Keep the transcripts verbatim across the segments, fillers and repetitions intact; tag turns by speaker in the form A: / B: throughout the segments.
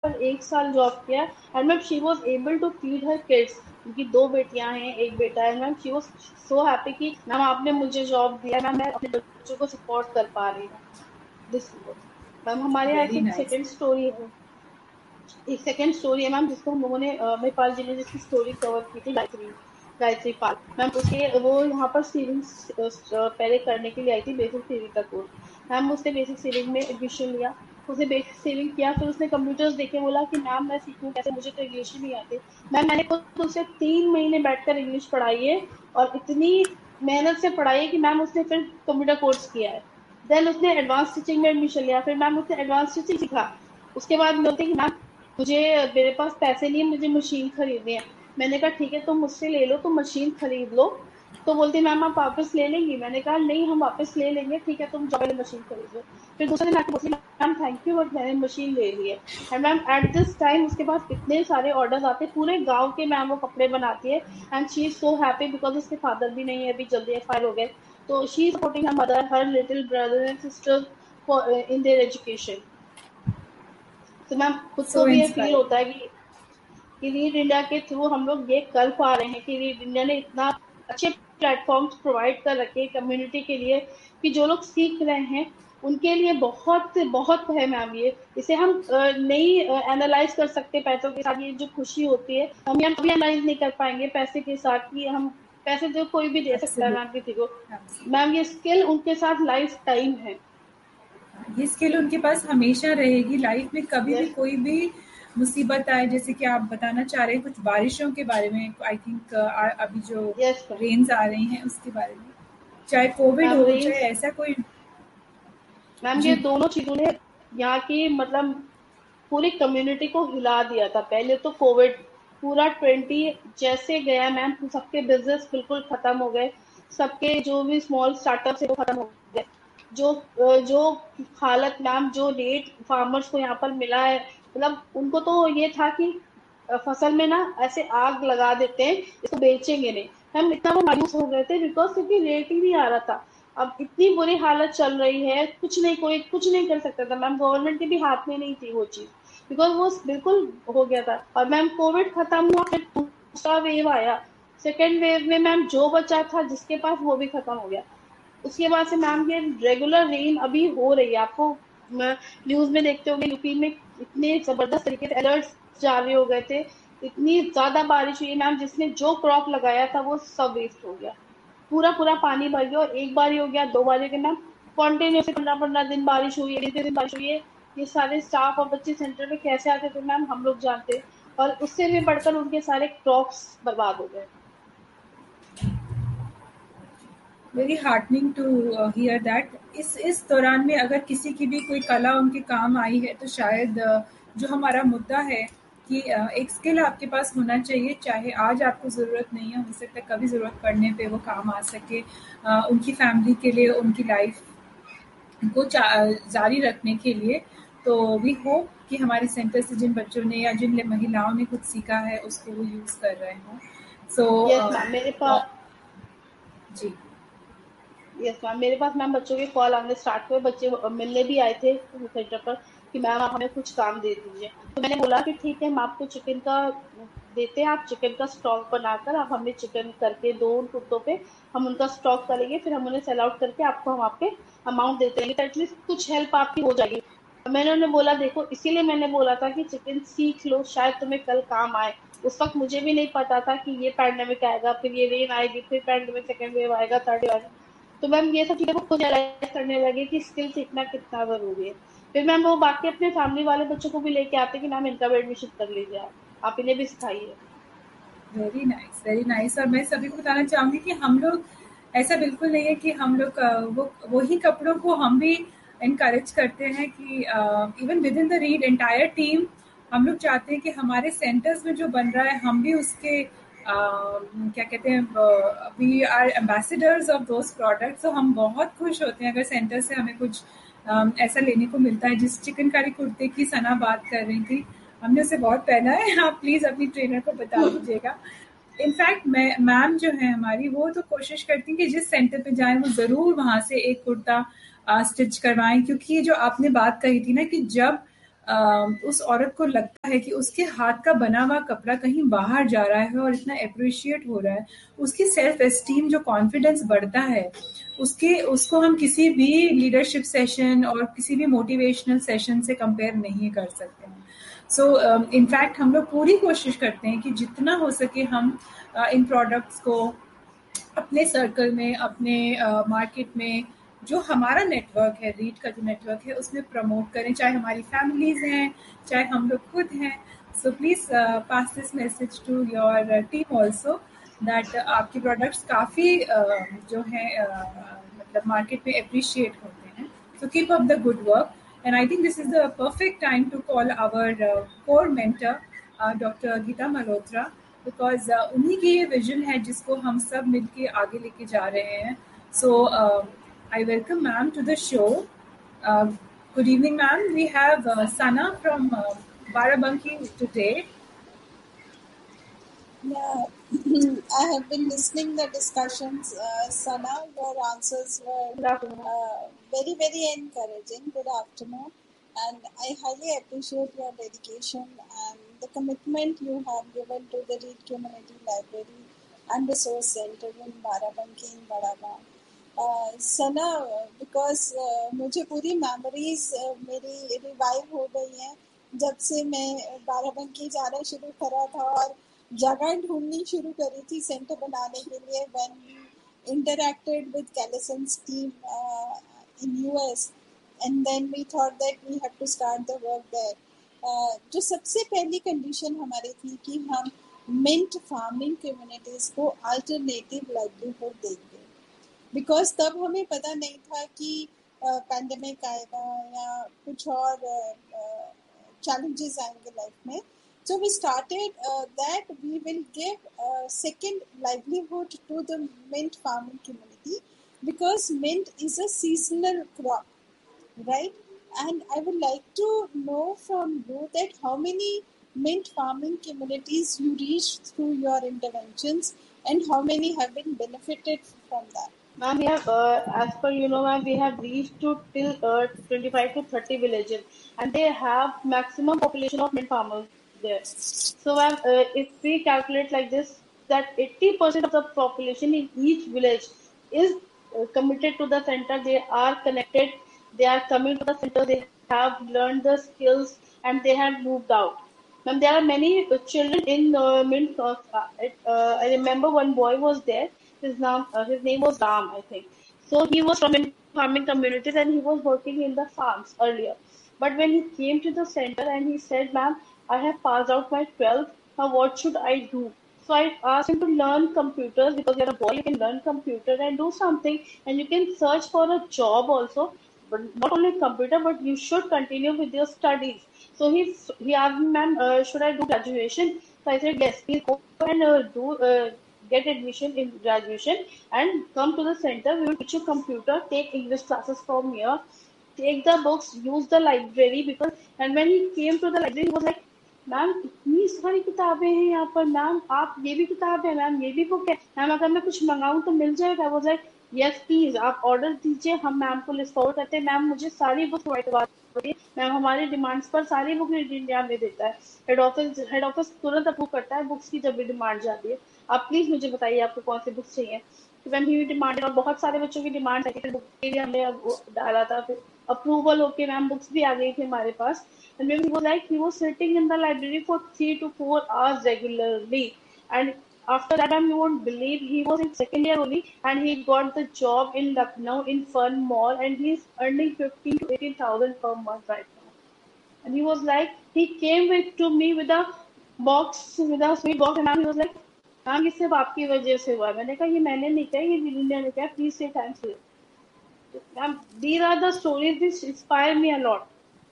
A: पर एक साल जॉब किया and ma'am she was able to feed her kids. उनकी दो बेटियां हैं, एक बेटा है। Ma'am she was so happy कि मैम आपने मुझे जॉब दिया, मैम मैं अपने बच्चों को सपोर्ट कर पा रही हूँ। दिस मैम हमारे यहाँ
B: वेरी
A: एक
B: नाइस।
A: सेकंड स्टोरी है, एक सेकंड स्टोरी है मैम जिसको हम लोगों ने अ, महिपाल जी ने जिसकी स्टोरी कवर की थी, गायत्री गायत्री पाल मैम। उसके वो यहाँ पर सीलिंग पहले करने के लिए आई थी, बेसिक सीलिंग का कोर्स। मैम उसने बेसिक सीलिंग में एडमिशन लिया, उसने बेसिक सीलिंग किया, फिर उसने कंप्यूटर्स देखे, बोला कि मैम मैं सीखूं कैसे, मुझे तो इंग्लिश ही नहीं आती। मैम मैंने खुद उसे तीन महीने बैठकर इंग्लिश पढ़ाई है और इतनी मेहनत से पढ़ाई है कि मैम उसने फिर कंप्यूटर कोर्स किया है। देन उसने एडवांस टीचिंग में एडमिशन लिया, फिर मैम उसने एडवांस टीचिंग सीखा। उसके बाद बोलते कि मैम मुझे मेरे पास पैसे नहीं है, मुझे मशीन खरीदनी है। मैंने कहा ठीक है तुम मुझसे ले लो, तुम मशीन खरीद लो। तो बोलती मैम आप वापस ले लेंगी? मैंने कहा नहीं हम वापस ले लेंगे, ठीक है तुम जाओ पहले मशीन खरीद लो। फिर दूसरे दिन आके बोलती मैम थैंक यू बट मैंने मशीन ले ली है। And ma'am at this time उसके पास इतने सारे ऑर्डर्स आते, पूरे गांव के मैम वो कपड़े बनाती है। And she is so happy because उसके फादर भी नहीं है, अभी जल्दी एक्सपायर हो गए। तो she is supporting her mother, her little brother and sister in their education. तो मैम खुद को
B: सो
A: भी ये फील
B: इंस्पायरिंग।
A: होता है कि कि रीड इंडिया के थ्रू हम लोग ये कर पा रहे हैं कि रीड इंडिया ने इतना अच्छे प्लेटफॉर्म्स प्रोवाइड कर रखे हैं कम्युनिटी के लिए कि जो लोग सीख रहे हैं उनके लिए बहुत बहुत है मैम। ये इसे हम अ, नहीं एनालाइज कर सकते पैसों के साथ। ये जो खुशी होती है हम यहाँ कभी एनालाइज नहीं कर पाएंगे पैसे के साथ, कि हम पैसे तो कोई भी दे सकता है मैम
B: एब्सोल्युटली,
A: किसी को। Ma'am
B: absolutely.
A: ये स्किल उनके साथ लाइफ टाइम है।
B: ये स्किल उनके पास हमेशा रहेगी लाइफ में, कभी भी
A: यस
B: कोई भी मुसीबत आए। जैसे कि आप बताना चाह रहे हैं कुछ बारिशों के बारे में, आई थिंक अभी जो
A: यस मैम।
B: रेन्स आ रही हैं उसके बारे में, चाहे कोविड
A: मैम
B: हो चाहे
A: रेंज
B: ऐसा कोई।
A: मैम ये
B: जी।
A: दोनों चीजों ने यहाँ की मतलब पूरी कम्युनिटी को हिला दिया था। पहले तो कोविड पूरा ट्वेंटी जैसे गया मैम, सबके बिजनेस बिल्कुल खत्म हो गए, सबके जो भी स्मॉल स्टार्टअप है वो खत्म हो गए। जो अ, जो हालत मैम जो रेट फार्मर्स को यहाँ पर मिला है, मतलब उनको तो ये था कि अ, फसल में ना ऐसे आग लगा देते हैं, इसको बेचेंगे नहीं। हम इतना वो मायूस हो गए थे बिकॉज क्योंकि रेट ही नहीं आ रहा था। अब इतनी बुरी हालत चल रही है, कुछ नहीं, कोई कुछ नहीं कर सकता था मैम, गवर्नमेंट के भी हाथ में नहीं थी वो चीज, बिकॉज वो बिल्कुल हो गया था। और मैम कोविड खत्म हुआ, फिर दूसरा वेव आया। सेकेंड वेव में मैम जो बचा था जिसके पास वो भी खत्म हो गया। उसके बाद से मैम ये रेगुलर रेन अभी हो रही है, आपको न्यूज में देखते होंगे यूपी में इतने जबरदस्त तरीके से अलर्ट जारी हो गए थे। इतनी ज्यादा बारिश हुई मैम, जिसने जो क्रॉप लगाया था वो सब वेस्ट हो गया। पूरा पूरा पानी भर गया, और एक बार ही हो गया, दो बार हो गया मैम, कॉन्टिन्यूसली पंद्रह पंद्रह दिन बारिश हुई है, बीस दिन बारिश हुई है। ये सारे स्टाफ और बच्चे सेंटर पे कैसे आते थे मैम हम लोग जानते हैं। और उससे भी बढ़कर उनके सारे क्रॉप्स बर्बाद हो गए।
B: Very heartening to here that. इस इस दौरान में अगर किसी की भी कोई कला उनके काम आई है तो शायद uh, जो हमारा मुद्दा है कि uh, एक स्किल आपके पास होना चाहिए, चाहे आज आपको ज़रूरत नहीं है, हो सकता है कभी ज़रूरत पड़ने पे वो काम आ सके uh, उनकी फैमिली के लिए, उनकी लाइफ को जारी रखने के लिए। तो वी होप कि हमारे सेंटर से जिन बच्चों ने या जिन महिलाओं ने कुछ सीखा है उसको वो यूज़ कर रहे हों। सो
A: यस मैम मेरे पास
B: जी।
A: यस मैम मेरे पास मैम बच्चों के कॉल आने स्टार्ट हुए, बच्चे मिलने भी आए थे सेंटर पर कि मैम आप हमें कुछ काम दे दीजिए। तो मैंने बोला कि ठीक है हम आपको चिकन का देते हैं, आप चिकन का स्टॉक बनाकर आप हमें चिकन करके दो उन कुत्तों पे, हम उनका स्टॉक करेंगे, फिर हम उन्हें सेल आउट करके आपको हम आपके अमाउंट देते रहेंगे, तो एटलीस्ट कुछ हेल्प आपकी हो जाएगी। मैंने उन्हें बोला देखो इसीलिए मैंने बोला था कि चिकन सीख लो, शायद तुम्हें कल काम आए। उस वक्त मुझे भी नहीं पता था कि ये पैंडेमिक आएगा, फिर ये रेन आएगी, फिर पैंडेमिक सेकेंड वेव आएगा, थर्ड वेव आएगा। तो मैम ये सब चीजें वो खुद रियलाइज करने लगे कि स्किल सीखना कितना जरूरी है। फिर मैम वो बाकी अपने फैमिली वाले बच्चों को भी लेके आते कि मैम इनका भी एडमिशन कर लीजिए, आप आप इन्हें भी सिखाइए।
B: Very nice, very nice. और मैं सभी को बताना चाहूंगी कि हम लोग ऐसा बिल्कुल नहीं है कि हम लोग अ, वो वही कपड़ों को हम भी इनकरेज करते हैं कि even with in the read entire team हम लोग चाहते हैं कि हमारे सेंटर्स में जो बन रहा है हम भी उसके अ, क्या कहते हैं, we are ambassadors of those products. तो हम बहुत खुश होते हैं अगर सेंटर से हमें कुछ अम, ऐसा लेने को मिलता है। जिस चिकनकारी कुर्ते की सना बात कर रही थी, हमने उसे बहुत पहना है। आप प्लीज अपनी ट्रेनर को बता दीजिएगा। इनफैक्ट मैं मैम जो है हमारी वो तो कोशिश करती हैं कि जिस सेंटर पे जाएं वो जरूर वहां से एक कुर्ता स्टिच करवाएं, क्योंकि ये जो आपने बात कही थी ना कि जब उस औरत को लगता है कि उसके हाथ का बना हुआ कपड़ा कहीं बाहर जा रहा है और इतना अप्रिशिएट हो रहा है, उसकी सेल्फ एस्टीम, जो कॉन्फिडेंस बढ़ता है, उसके उसको हम किसी भी लीडरशिप सेशन और किसी भी मोटिवेशनल सेशन से कंपेयर नहीं कर सकते हैं. सो इनफैक्ट हम लोग पूरी कोशिश करते हैं कि जितना हो सके हम uh, इन प्रोडक्ट्स को अपने सर्कल में, अपने मार्केट uh, में, जो हमारा नेटवर्क है, रीड का जो नेटवर्क है, उसमें प्रमोट करें, चाहे हमारी फैमिलीज हैं, चाहे हम लोग खुद हैं. So please pass this message to your team also that आपके प्रोडक्ट्स काफ़ी uh, जो है uh, मतलब मार्केट में अप्रिशिएट होते हैं. So keep up the good work. And I think this is the perfect time to call our uh, core mentor, uh, Doctor Geeta Malhotra, because uh, उन्हीं की ये विजन है जिसको हम सब मिलके आगे लेके जा रहे हैं. So uh, I welcome ma'am to the show. Uh, good evening, ma'am. We have uh, Sana from uh, Barabanki today.
C: Yeah, I have been listening the discussions. Uh, Sana, your answers were uh, very, very encouraging. Good afternoon. And I highly appreciate your dedication and the commitment you have given to the Reed Community Library and Resource Center in Barabanki in Badagaon. Uh, Sana, because uh, मुझे पूरी memories uh, मेरी revive हो गई हैं जब से मैं बाराबंकी जाना शुरू करा था और जगह ढूंढनी शुरू करी थी सेंटर बनाने के लिए. when we interacted with Callison's team uh, in U S and then we thought that we have to start the work there. uh, जो सबसे पहली कंडीशन हमारी थी कि हम मिंट फार्मिंग कम्युनिटीज को अल्टरनेटिव लाइवलीहुड देंगे, बिकॉज तब हमें पता नहीं था कि पैंडेमिक uh, आएगा या कुछ और चैलेंजेस uh, uh, आएंगे लाइफ में. So we started uh, that we will give a second livelihood to the mint farming community because mint is a seasonal crop, right? And I would like to know from you that how many mint farming communities you reached through your interventions and how many have been benefited from that.
A: Ma'am, we have, uh, as per you know, ma'am, we have reached to till uh, twenty-five to thirty villages, and they have maximum population of mint farmers there. So, ma'am, uh, if we calculate like this, that eighty percent of the population in each village is uh, committed to the center. They are connected. They are coming to the center. They have learned the skills, and they have moved out. Ma'am, there are many uh, children in uh, mint. Uh, uh, I remember one boy was there. His name, uh, his name was Ram, I think. So he was from in farming communities and he was working in the farms earlier. But when he came to the center and he said, "Ma'am, I have passed out my twelfth. Now what should I do?" So I asked him to learn computers because you're a boy, you can learn computer and do something, and you can search for a job also. But not only computer, but you should continue with your studies. So he he asked me, "Ma'am, uh, should I do graduation?" So I said, "Yes, please go and uh, do." Uh, get admission in graduation and come to the center. We will teach you computer, take English classes from here, take the books, use the library. Because and when he came to the library, he was like, "ma'am इतनी सारी किताबें हैं यहाँ पर, ma'am आप ये भी किताब है, मैम ये भी बुक है, मैम अगर मैं कुछ मंगाऊँ तो मिल जाएगा?" वो लाइक, "यस प्लीज, आप ऑर्डर दीजिए, हम मैम को लिस्ट फॉरवर्ड करते हैं, मैम मुझे सारी बुक प्रोवाइड करवा दीजिए, मैम हमारे डिमांड्स पर सारी बुक इंडिया में देता है, हेड ऑफिस हेड ऑफिस तुरंत अप्रूव करता है बुक्स की जब भी डिमांड जाती है, आप प्लीज मुझे बताइए आपको कौन सी बुक्स चाहिए." तो मैम ही डिमांडेड और बहुत सारे बच्चों की डिमांड है, बुक के लिए हमने डाला था, फिर अप्रूवल होके मैम बुक्स भी आ गई थी हमारे पास. And when he was like, he was sitting in the library for three to four hours regularly. And after that, you won't believe, he was in second year only, and he got the job in Lucknow in Fun Mall, and he's earning fifteen to eighteen thousand per month right now. And he was like, he came with to me with a box, with a sweet box, and he was like, "ma'am ये सिर्फ आपकी वजह से हुआ है." मैंने कहा, "ये मैंने नहीं कहा, ये विलिंदा ने कहा, प्लीज से thanks to you." Ma'am, these are the stories which inspire me a lot.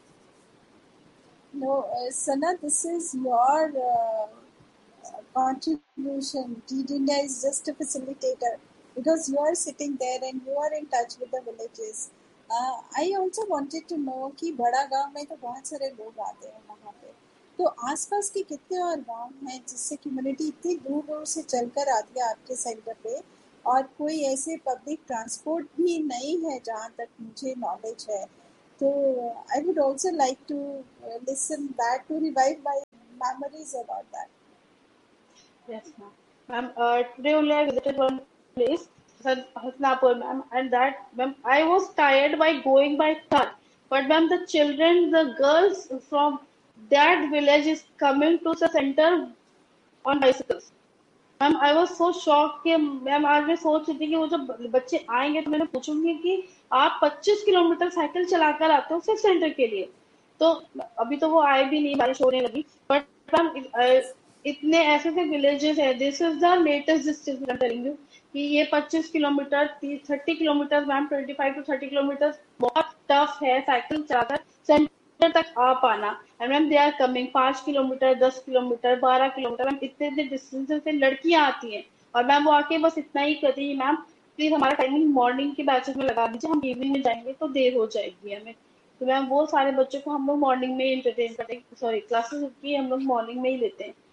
C: No, uh, Sana, this is your uh, contribution. Reed India is just a facilitator because you are sitting there and you are in touch with the villages. Uh, I also wanted to know कि बड़ा गांव में तो बहुत सारे लोग आते हैं वहाँ पे, तो आसपास के कितने और गांव हैं जिससे कम्युनिटी इतनी दूर दूर से चलकर आती है आपके सेंटर पे, और कोई ऐसे पब्लिक ट्रांसपोर्ट भी नहीं है जहाँ तक मुझे नॉलेज है. So uh, I would also like to uh, listen that to revive my memories about that.
A: Yes, ma'am. Ma'am, uh, today only I visited one place, Has- Hasnapur, ma'am, and that, ma'am, I was tired by going by car. But, ma'am, the children, the girls from that village is coming to the center on bicycles. Ma'am I was so shock कि ma'am आज मैं सोच रही थी कि वो जब बच्चे आएंगे तो मैंने पूछूंगी कि आप पच्चीस किलोमीटर साइकिल चलाकर आते हो सिर्फ सेंटर के लिए। तो अभी तो वो आए भी नहीं, बारिश होने लगी, बट मैम इतने ऐसे ऐसे विलेजेस है, this is the latest distance I am telling you कि ये पच्चीस kilometre thirty kilometre ma'am twenty five to thirty kilometre बहुत टफ है साइकिल चलाकर सेंटर तक आ पाना। And ma'am they are coming पांच किलोमीटर दस किलोमीटर बारह किलोमीटर मैम इतने इतने डिस्टेंस से लड़कियां आती हैं और मैम वो आके बस इतना ही कहती है मैम प्लीज हमारा टाइमिंग मॉर्निंग के बैचेस में लगा दीजिए, हम इवनिंग में जाएंगे तो देर हो जाएगी हमें। तो मैम वो सारे बच्चों को हम लोग मॉर्निंग में इंटरटेन करते हैं, सॉरी क्लासेस की हम लोग मॉर्निंग में ही लेते हैं।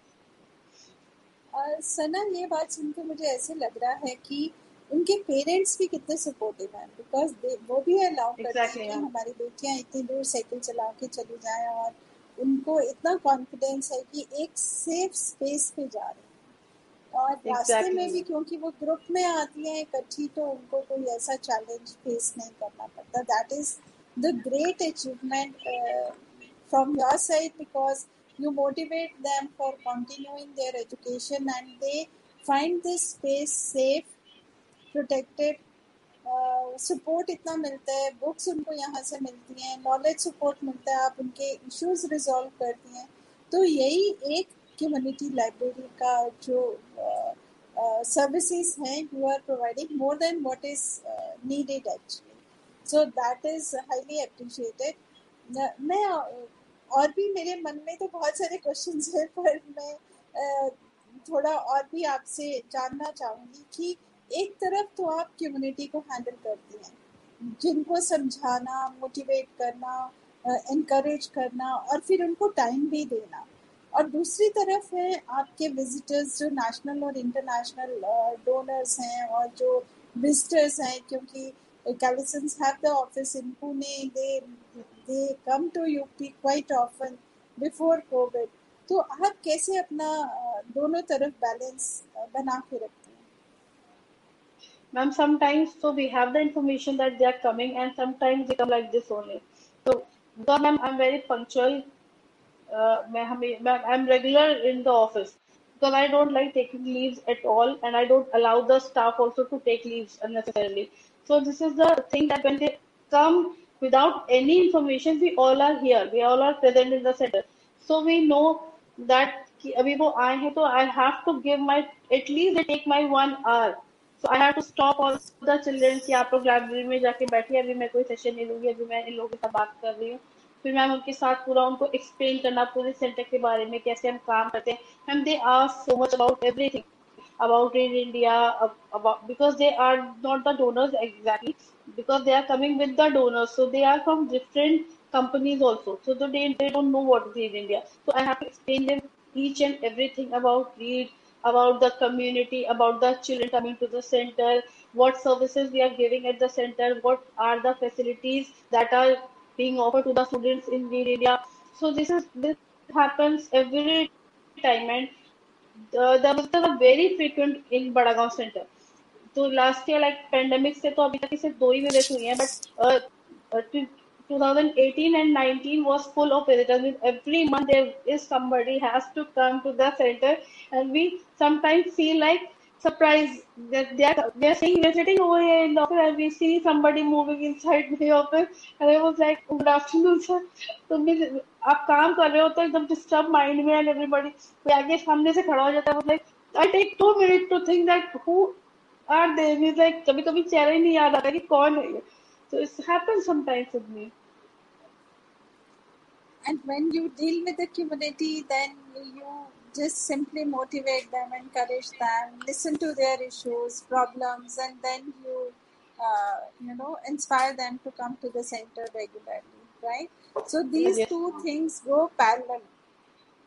C: और सना ये बात सुनकर मुझे ऐसे लग रहा है कि उनके पेरेंट्स भी कितने सपोर्टिव हैं, बिकॉज वो भी अलाउ करते
A: एग्जैक्टली
C: हैं कि
A: मैम,
C: हमारी बेटियां इतनी दूर साइकिल चला के चली जाएं और उनको इतना कॉन्फिडेंस है कि एक सेफ स्पेस पे जा रहे हैं। और रास्ते
A: एग्जैक्टली
C: में भी
A: मैम,
C: क्योंकि वो ग्रुप में आती हैं इकट्ठी, तो उनको कोई ऐसा चैलेंज फेस नहीं करना पड़ता। That is the great achievement from your side, because you motivate them for continuing their education and they find this space safe, protected, support uh, इतना मिलता है, बुक्स उनको यहाँ से मिलती हैं, नॉलेज सपोर्ट मिलता है, आप उनके इश्यूज रिजॉल्व करती हैं। तो यही एक कम्युनिटी लाइब्रेरी का जो सर्विसेज uh, uh, हैं, you are providing more than what is needed actually, so that is highly appreciated. मैं और भी मेरे मन में तो बहुत सारे क्वेश्चंस हैं, पर मैं uh, थोड़ा और भी आपसे जानना चाहूँगी कि एक तरफ तो आप कम्युनिटी को हैंडल करती हैं, जिनको समझाना, मोटिवेट करना, इनकरेज uh, करना और फिर उनको टाइम भी देना, और दूसरी तरफ है आपके विजिटर्स जो नेशनल और इंटरनेशनल डोनर्स हैं और जो विजिटर्स हैं, क्योंकि Calisons have the office in Pune, they they come to U P quite often before COVID. तो आप कैसे अपना दोनों तरफ बैलेंस बना के रखते हैं?
A: Ma'am sometimes so we have the information that they are coming and sometimes they come like this only. So because ma'am I'm very punctual, uh, मैं हमें मैं I'm regular in the office because I don't like taking leaves at all and I don't allow the staff also to take leaves unnecessarily. So this is the thing that when they come without any information, we all are here, we all are present in the center, so we know that कि अभी वो आए हैं तो I have to give my at least they take my one hour. So I have to stop all the children कि आप लोग library में जाके बैठिए, अभी मैं कोई सेशन नहीं लूंगी, अभी मैं इन लोगों के साथ बात कर रही हूँ। फिर मैम उनके साथ पूरा उनको एक्सप्लेन करना पूरे सेंटर के बारे में कैसे हम काम करते हैं। Ma'am they ask so much about everything about in India, about because they are not the donors exactly, because they are coming with the donors, so they are from different companies also, so they, they don't know what is in India. So I have to explain them each and everything about READ, about the community, about the children coming to the center, what services we are giving at the center, what are the facilities that are being offered to the students in READ India. So this is this happens every time, and uh, the visitors are very frequent in Badagaon Center. तो last year like pandemic से तो अभी तक सिर्फ दो ही visit हुई हैं, but twenty eighteen and nineteen was full of visitors. With every month there is somebody has to come to the center, and we sometimes feel like surprised that they are they are saying we are sitting over here in the office and we see somebody moving inside the office, and I was like good afternoon sir. तो भी आप काम कर रहे हो तो एकदम disturb mind में, एंड एवरीबडी कोई आगे सामने से खड़ा हो जाता है, like I take to minute to think that who are they, means like कभी कभी चेहरा ही नहीं याद आता कि कौन है ये। So it happens sometimes with me.
C: And when you deal with the community, then you just simply motivate them, encourage them, listen to their issues, problems, and then you uh, you know inspire them to come to the center regularly, right? So these
A: Yes,
C: two
A: ma'am.
C: things go parallel,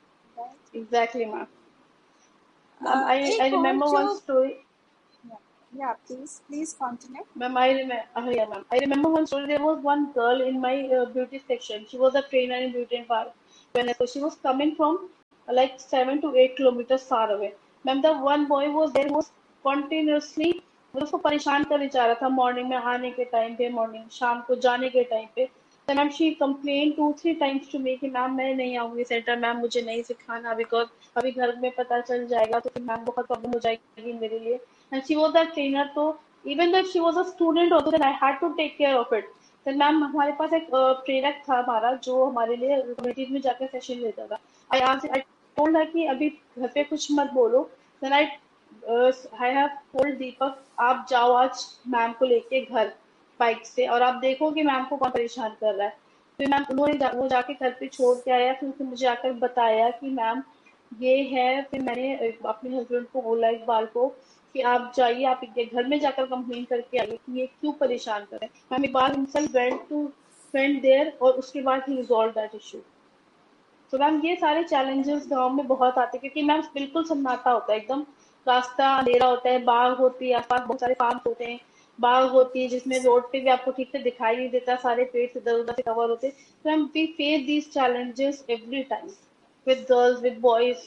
C: right?
A: Exactly, ma'am. Ma'am,
C: uh,
A: I I
C: एक और
A: remember
C: जो
A: one story.
C: yeah, Yeah, please, please continue.
A: Ma'am, I remember. Uh, yeah, ma'am. I remember one story. There was one girl in my uh, beauty section. She was a trainer in beauty and bar. When I, so she was coming from uh, like seven to eight kilometers far away. Ma'am, the one boy was there who was continuously मतलब उसको परेशान कर ही जा रहा था morning में आने के टाइम पे मॉर्निंग शाम को जाने के टाइम पे तो ma'am she complain to three times to me कि मैम मैं नहीं आऊंगी सेंटर मैम मुझे नहीं सिखाना बिकॉज अभी घर में पता चल जाएगा तो फिर मैम बहुत प्रॉब्लम हो जाएगी मेरे लिए and she was the trainer तो even that she was a student also then I had to take care of it then ma'am हमारे पास एक ट्रेनर था हमारा जो हमारे लिए कम्युनिटीज में जाकर सेशन लेता था आई आज आई टोल्ड हर कि अभी घर पे कुछ मत बोलो then I I have told दीपक आप जाओ आज मैम को लेके घर बाइक से और आप देखो कि मैम को कौन परेशान कर रहा है फिर मैम उन्होंने जा, वो जाके घर पे छोड़ के आया फिर उसने मुझे आकर बताया कि मैम ये है फिर मैंने अ, अपने हस्बैंड को बोला इकबाल को कि आप जाइए आप इनके घर में जाकर कंप्लेन करके आइए कि ये क्यों परेशान कर रहे हैं ma'am Iqbal himself went to went there और उसके बाद ही रिजॉल्व दैट इशू तो मैम ये सारे चैलेंजेस गांव में बहुत आते हैं क्योंकि मैम बिल्कुल सन्नाटा होता है एकदम रास्ता अंधेरा होता है बाग होती है आसपास बहुत सारे फार्म होते हैं बाग होती है जिसमें रोड पे भी आपको ठीक से दिखाई नहीं देता सारे पेड़ इधर उधर से कवर होते हैं तो ma'am we face these challenges every time with girls with boys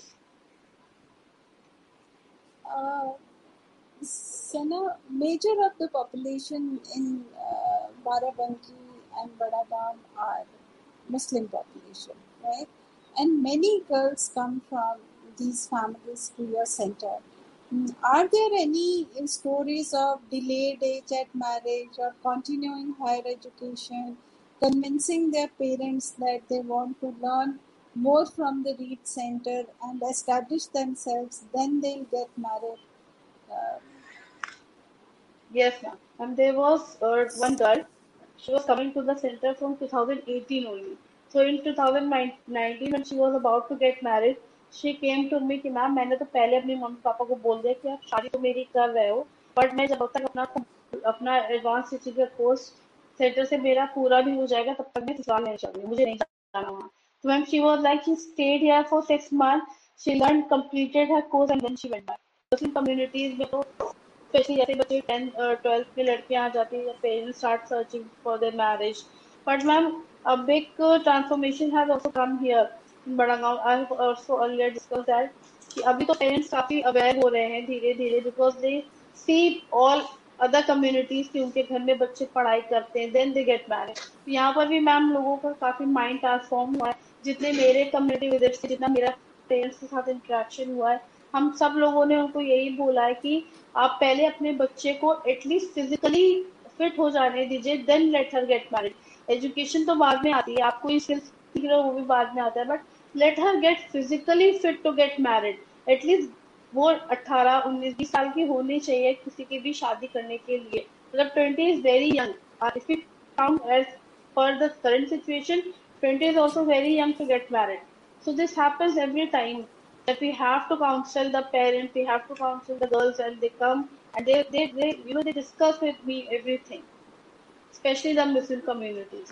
C: Uh, Sana, major of the population in uh, Barabanki and Badagaon are Muslim population, right? And many girls come from these families to your center. Mm, Are there any uh, stories of delayed age at marriage or continuing higher education, convincing their parents that they want to learn more from the Reed Center and establish themselves, then they'll get married? Uh,
A: Yes, ma'am. And there was uh, one girl. She was coming to the center from two thousand eighteen only. So in two thousand nineteen, when she was about to get married, she came to me कि ma'am मैंने तो पहले अपने mummy papa को बोल दिया कि आप शादी तो मेरी कर रहे हो बट मैं जब तक अपना अपना एडवांस टीचिंग का कोर्स सेंटर से मेरा पूरा भी हो जाएगा तब तक मैं ससुराल नहीं चलूंगी मुझे नहीं जाना वहाँ तो ma'am she was like she state here for six month she learn completed her course and then she went back Muslim communities में तो स्पेशली जैसे बच्चे टेंथ ट्वेल्थ में लड़कियां आ जाती है parents start searching for their marriage but ma'am अब एक transformation has also come here in Badagaon I have also earlier discuss that कि अभी तो पेरेंट्स काफी अवेयर हो रहे हैं धीरे धीरे because they see all other communities की उनके घर में बच्चे पढ़ाई करते हैं देन दे गेट मैरिड तो यहाँ पर भी मैम लोगों का काफी माइंड ट्रांसफॉर्म हुआ है जितने मेरे कम्युनिटी विजिट से जितना मेरा पेरेंट्स के साथ इंटरेक्शन हुआ है हम सब लोगों ने उनको यही बोला है कि आप पहले अपने बच्चे को एटलीस्ट फिजिकली फिट हो जाने दीजिए then let her get married education तो बाद में आती है आपको ये स्किल्स सीख रहे हो वो भी बाद में आता है but let her gate physically fit to get married at least वो अट्ठारह उन्नीस बीस साल की होनी चाहिए किसी की भी शादी करने के लिए मतलब twenty is very young if you count as per the current situation twenty is also very young to get married so this happens every time that we have to counsel the parents, we have to counsel the girls, and they come and they, they, they you know, they discuss with me everything, especially the Muslim communities.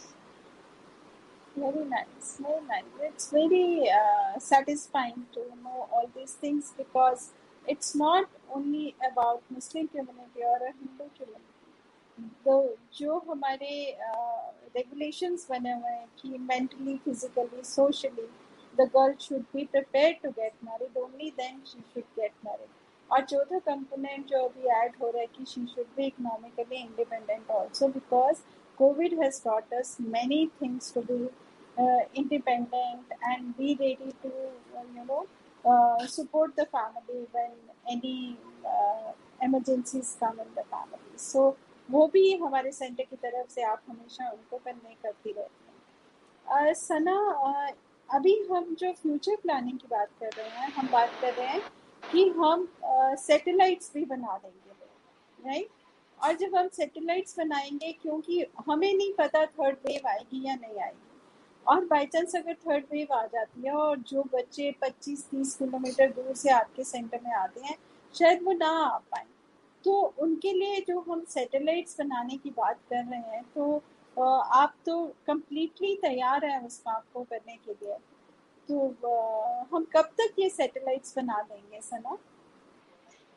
C: Very nice, very nice. It's very uh, satisfying to know all these things because it's not only about Muslim community or a Hindu community. The जो हमारे regulations बने हुए हैं कि mentally, physically, socially, the girl should be prepared to get married. Only then she should get married. और चौथा component जो अभी add हो रहा है कि she should be economically independent also because COVID has taught us many things to be uh, independent and be ready to uh, you know uh, support the family when any uh, emergencies come in the family. So वो भी हमारे centre की तरफ से आप हमेशा उनको convey करती रहती हैं. uh, सना, uh, अभी हम जो फ्यूचर प्लानिंग की बात कर रहे हैं हम बात कर रहे हैं कि हम सैटेलाइट्स uh, भी बना देंगे, राइट? और जब हम सैटेलाइट्स बनाएंगे क्योंकि हमें नहीं पता थर्ड वेव आएगी या नहीं आएगी और बाई चांस अगर थर्ड वेव आ जाती है और जो बच्चे पच्चीस तीस किलोमीटर दूर से आपके सेंटर में आते हैं शायद वो ना आ पाए तो उनके लिए जो हम सैटेलाइट्स बनाने की बात कर रहे हैं तो आप तो कम्प्लीटली तैयार हैं उस काम को करने के लिए तो हम कब तक ये सैटेलाइट्स बना देंगे सना?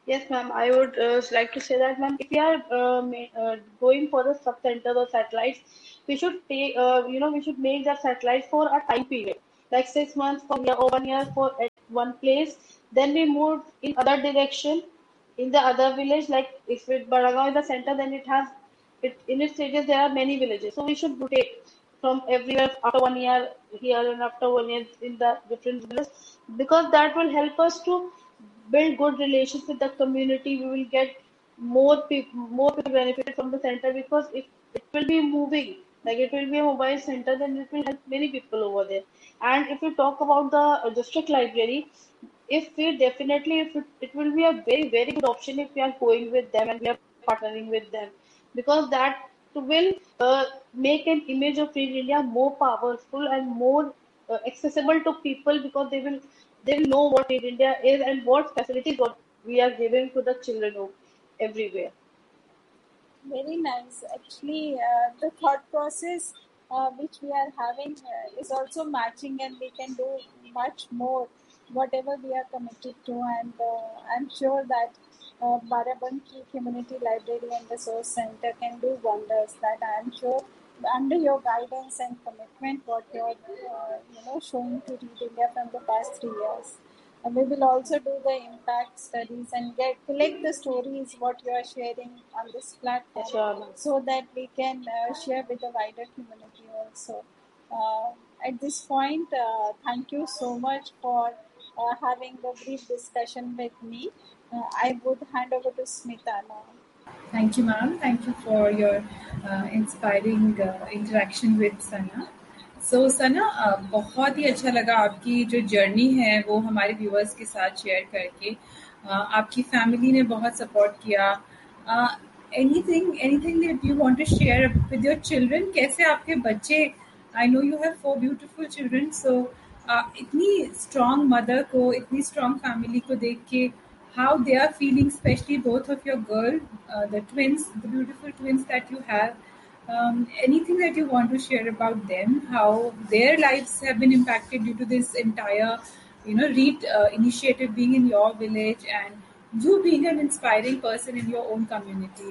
A: Yes, ma'am. I would uh, like to say that, ma'am, if we are uh, ma- uh, going for the sub centers or satellites, we should take, uh, you know, we should make that satellite for a time period, like six months for year or one year for at one place. Then we move in other direction in the other village. Like if it Baragaon is the center, then it has it in its stages there are many villages. So we should rotate from everywhere after one year here and after one year in the different villages, because that will help us to build good relations with the community. We will get more people, more people benefited from the center, because if it will be moving, like it will be a mobile center, then it will help many people over there. And if we talk about the uh, district library, if we definitely, if it, it will be a very very good option if we are going with them and we are partnering with them, because that will uh, make an image of Free India more powerful and more uh, accessible to people, because they will they will know what Free India is and what facilities what we are giving to the children of everywhere.
C: Very nice. Actually, uh, the thought process uh, which we are having uh, is also matching, and we can do much more whatever we are committed to. And uh, I'm sure that uh, Barabanki Community Library and Resource Center can do wonders. That I'm sure under your guidance and commitment, what you're uh, you know showing to Read India from the past three years. And we will also do the impact studies and get collect the stories what you are sharing on this platform,
A: Sure.
C: so that we can uh, share with the wider community also. Uh, at this point, uh, thank you so much for uh, having a brief discussion with me. Uh, I would hand over to Smita now.
B: Thank you, ma'am. Thank you for your uh, inspiring uh, interaction with Sana. So so, Sana uh, बहुत ही अच्छा लगा आपकी जो journey है वो हमारे viewers के साथ शेयर करके. uh, आपकी फैमिली ने बहुत सपोर्ट किया. Anything anything that you want to share with your children, कैसे आपके बच्चे, I know you have four beautiful children, सो इतनी स्ट्रॉन्ग मदर को, इतनी स्ट्रॉन्ग फैमिली को देख के how they are feeling, especially both of your girl, uh, the twins, the beautiful twins that you have. Um, anything that you want to share about them, how their lives have been impacted due to this entire, you know, READ uh, initiative being in your village and you being an inspiring person in your own community.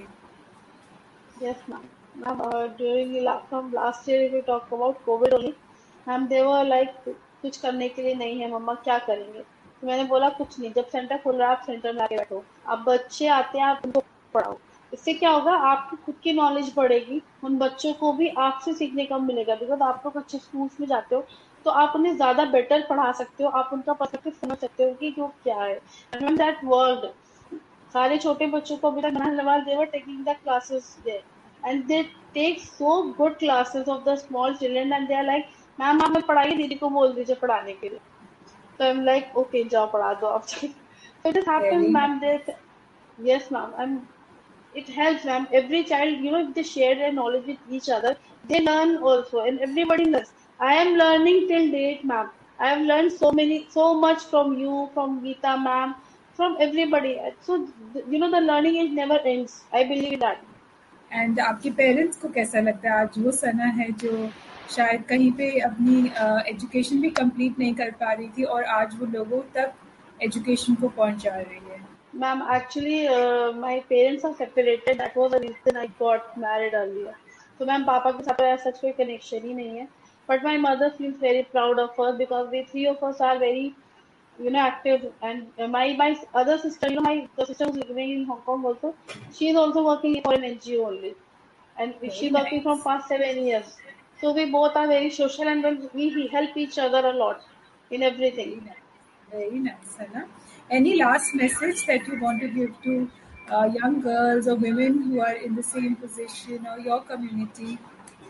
A: Yes, ma'am. Ma'am, uh, during the la- from last year, if we talk about COVID only, ma'am, they were like कुछ करने के लिए नहीं है मम्मा, क्या करेंगे? तो मैंने बोला कुछ नहीं, जब सेंटर खुल रहा है आप सेंटर में आके बैठो, अब बच्चे आते हैं आप उनको पढ़ाओ. इससे क्या होगा, आपकी खुद की नॉलेज बढ़ेगी, उन बच्चों को भी आपसे सीखने का मिलेगा, बिकॉज आप लोग अच्छे स्कूल्स में जाते हो तो आप उन्हें ज्यादा बेटर पढ़ा सकते हो, आप उनका पर्सपेक्टिव समझ सकते हो कि वो क्या है. एंड दैट वर्ल्ड सारे छोटे बच्चों को अभी तक Nawaz they were taking the classes there, and they take so good classes of the small children, and they are like ma'am आप पढ़ाइए, दीदी को बोल दीजिए पढ़ाने के लिए. So I'm like okay जाओ पढ़ा दो आप. So it has happened,
B: Very
A: ma'am. This yes, ma'am. I'm it helps, ma'am. Every child, you know, if they share their knowledge with each other, they learn also, and everybody learns. I am learning till date, ma'am. I have learned so many, so much from you, from Geeta, ma'am, from everybody. So, you know, the learning is never ends. I believe in that.
B: And आपके parents को कैसा लगता है आज वो सना है जो शायद कहीं पे अपनी एजुकेशन uh, भी कंप्लीट नहीं कर पा रही थी और आज वो लोगों तक एजुकेशन को पहुंचा रही है?
A: Ma'am, actually, uh, my parents are separated. That was the reason I got married earlier. So, ma'am, पापा के साथ तो ऐसा कोई connection ही नहीं है. But my mother feels very proud of us, because we three of us are very, you know, active. And uh, my my other sister, you know, my the sister who's living in Hong Kong also, she's also working for an N G O only, and
B: Very
A: she's working from
B: nice.
A: past seven years. So we both are very social, and we we help each other a lot in everything.
B: Very nice. Very nice, Sana. Any last message that you want to give to uh, young girls or women who are in the same position or your community?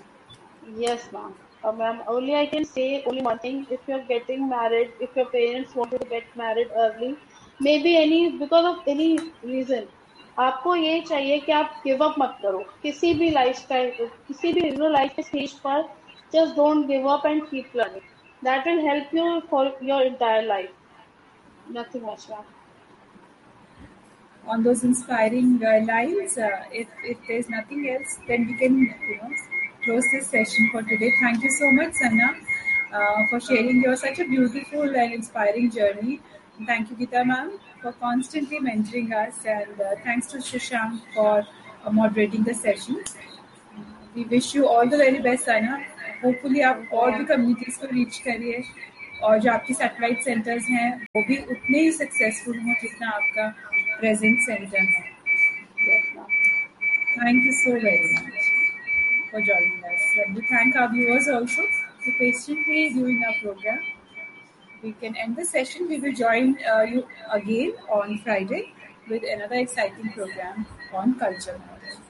A: Yes, ma'am. Uh, ma'am, only I can say only one thing. If you're getting married, if your parents want you to get married early, maybe any because of any reason, आपको ये चाहिए कि आप give up मत करो किसी भी life style, किसी भी यू नो लाइफ के स्टेज पर. Just don't give up and keep learning. That will help you for your entire life. Nothing much, ma'am.
B: On those inspiring uh, lines, uh, if, if there's nothing else, then we can, you know, close this session for today. Thank you so much, Sana, uh, for sharing your such a beautiful and inspiring journey Thank you, Geeta ma'am, for constantly mentoring us, and uh, thanks to Shashank for uh, moderating the session. We wish you all the very best, Sana. Hopefully आप और भी communities को reach करिए और जो आपके satellite centers हैं वो भी उतने ही successful हों जितना आपका present center है. Thank you so very much for joining us. And we thank our viewers also for patiently viewing our program. We can end the session. We will join uh, you again on Friday with another exciting program on culture.